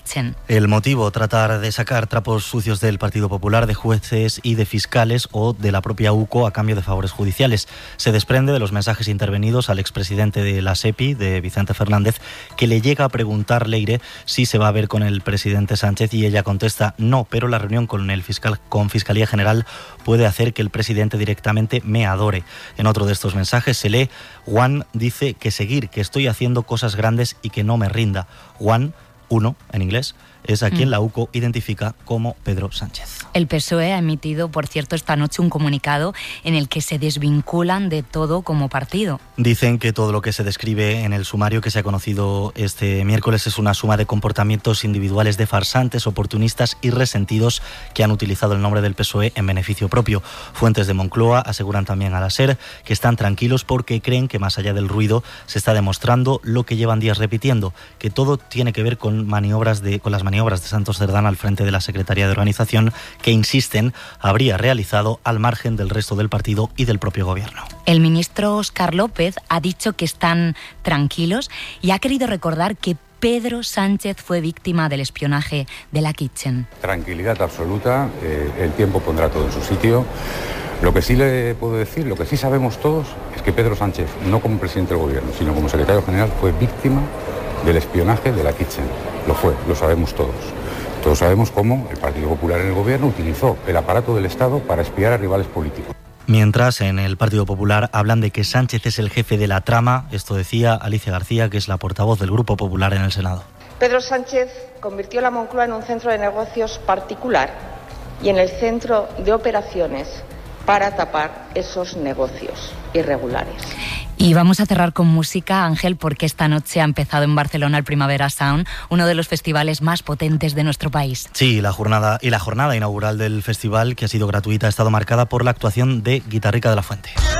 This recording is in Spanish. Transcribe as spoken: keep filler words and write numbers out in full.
Kitchen. El motivo, tratar de sacar trapos sucios del Partido Popular, de jueces y de fiscales o de la propia U C O a cambio de favores judiciales. Se desprende de los mensajes intervenidos al expresidente de la SEPI, de Vicente Fernández, que le llega a preguntar Leire si se va a ver con el presidente Sánchez y ella contesta no, pero la reunión con el fiscal, con Fiscalía General puede hacer que el presidente directamente me adore. En otro de estos mensajes se lee: Juan dice que seguir, que estoy haciendo cosas grandes y que no me rinda. Juan, uno en inglés, es a quien mm. la U C O identifica como Pedro Sánchez. El P S O E ha emitido, por cierto, esta noche un comunicado en el que se desvinculan de todo como partido. Dicen que todo lo que se describe en el sumario que se ha conocido este miércoles es una suma de comportamientos individuales de farsantes, oportunistas y resentidos que han utilizado el nombre del P S O E en beneficio propio. Fuentes de Moncloa aseguran también a la SER que están tranquilos porque creen que más allá del ruido se está demostrando lo que llevan días repitiendo, que todo tiene que ver con maniobras de con las maniobras de Santos Cerdán al frente de la Secretaría de Organización, que insisten habría realizado al margen del resto del partido y del propio gobierno. El ministro Óscar López ha dicho que están tranquilos y ha querido recordar que Pedro Sánchez fue víctima del espionaje de la Kitchen. Tranquilidad absoluta, eh, el tiempo pondrá todo en su sitio. Lo que sí le puedo decir, lo que sí sabemos todos, es que Pedro Sánchez, no como presidente del gobierno, sino como secretario general, fue víctima del espionaje de la Kitchen. Lo fue, lo sabemos todos. Todos sabemos cómo el Partido Popular en el gobierno utilizó el aparato del Estado para espiar a rivales políticos. Mientras, en el Partido Popular hablan de que Sánchez es el jefe de la trama. Esto decía Alicia García, que es la portavoz del Grupo Popular en el Senado. Pedro Sánchez convirtió la Moncloa en un centro de negocios particular y en el centro de operaciones para tapar esos negocios irregulares. Y vamos a cerrar con música, Ángel, porque esta noche ha empezado en Barcelona el Primavera Sound, uno de los festivales más potentes de nuestro país. Sí, la jornada y la jornada inaugural del festival, que ha sido gratuita, ha estado marcada por la actuación de Guitarrica de la Fuente.